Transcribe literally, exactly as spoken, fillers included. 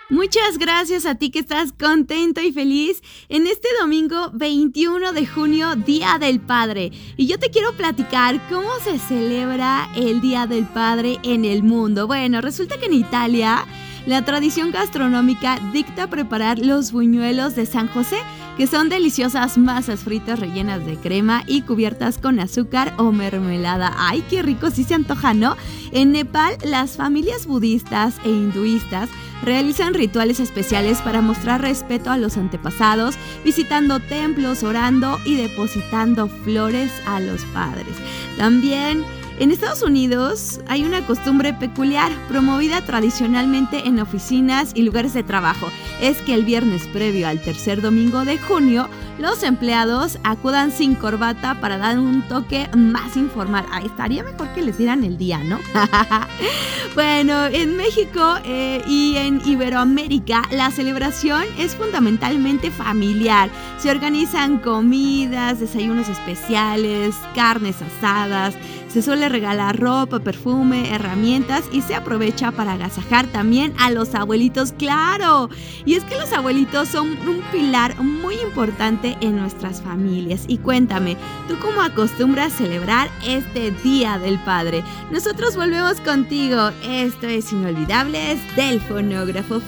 Muchas gracias a ti que estás contento y feliz en este domingo veintiuno de junio, Día del Padre. Y yo te quiero platicar cómo se celebra el Día del Padre en el mundo. Bueno, resulta que en Italia la tradición gastronómica dicta preparar los buñuelos de San José, que son deliciosas masas fritas rellenas de crema y cubiertas con azúcar o mermelada. ¡Ay, qué rico! Sí se antoja, ¿no? En Nepal, las familias budistas e hinduistas realizan rituales especiales para mostrar respeto a los antepasados, visitando templos, orando y depositando flores a los padres. También en Estados Unidos hay una costumbre peculiar, promovida tradicionalmente en oficinas y lugares de trabajo. Es que el viernes previo al tercer domingo de junio, los empleados acudan sin corbata para dar un toque más informal. Ah, estaría mejor que les dieran el día, ¿no? Bueno, en México eh, y en Iberoamérica, la celebración es fundamentalmente familiar. Se organizan comidas, desayunos especiales, carnes asadas. Se suele regalar ropa, perfume, herramientas y se aprovecha para agasajar también a los abuelitos, ¡claro! Y es que los abuelitos son un pilar muy importante en nuestras familias. Y cuéntame, ¿tú cómo acostumbras celebrar este Día del Padre? Nosotros volvemos contigo. Esto es Inolvidables del Fonógrafo.